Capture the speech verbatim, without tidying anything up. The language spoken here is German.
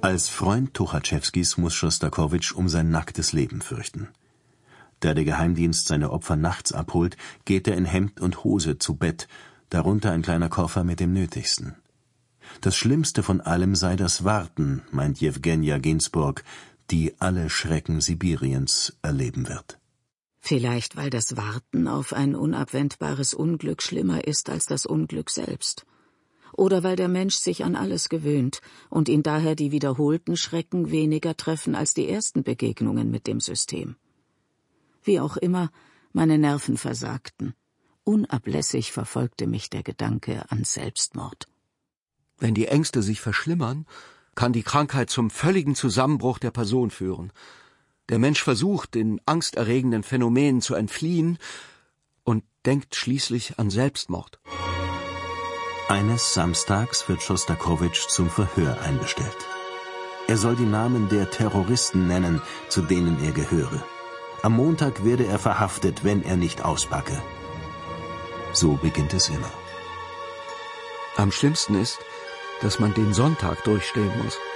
Als Freund Tuchatschewskis muss Schostakowitsch um sein nacktes Leben fürchten. Da der Geheimdienst seine Opfer nachts abholt, geht er in Hemd und Hose zu Bett, darunter ein kleiner Koffer mit dem Nötigsten. Das Schlimmste von allem sei das Warten, meint Jewgenja Ginzburg, die alle Schrecken Sibiriens erleben wird. Vielleicht, weil das Warten auf ein unabwendbares Unglück schlimmer ist als das Unglück selbst. Oder weil der Mensch sich an alles gewöhnt und ihn daher die wiederholten Schrecken weniger treffen als die ersten Begegnungen mit dem System. Wie auch immer, meine Nerven versagten. Unablässig verfolgte mich der Gedanke an Selbstmord. Wenn die Ängste sich verschlimmern, kann die Krankheit zum völligen Zusammenbruch der Person führen. Der Mensch versucht, den angsterregenden Phänomenen zu entfliehen und denkt schließlich an Selbstmord. Eines Samstags wird Schostakowitsch zum Verhör einbestellt. Er soll die Namen der Terroristen nennen, zu denen er gehöre. Am Montag werde er verhaftet, wenn er nicht auspacke. So beginnt es immer. Am schlimmsten ist, dass man den Sonntag durchstehen muss.